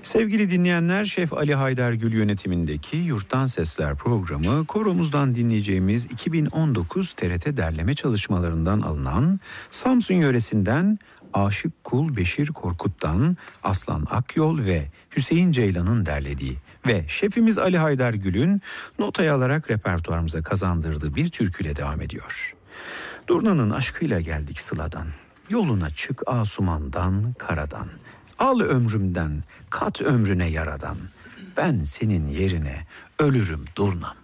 Sevgili dinleyenler, Şef Ali Haydargül yönetimindeki Yurttan Sesler programı, koromuzdan dinleyeceğimiz 2019 TRT derleme çalışmalarından alınan Samsun yöresinden Aşık Kul Beşir Korkut'tan Aslan Akyol ve Hüseyin Ceylan'ın derlediği ve şefimiz Ali Haydargül'ün notaya alarak repertuarımıza kazandırdığı bir türküyle devam ediyor. Durnanın aşkıyla geldik sıladan, yoluna çık Asuman'dan, karadan. Al ömrümden, kat ömrüne yaradan. Ben senin yerine ölürüm durnam.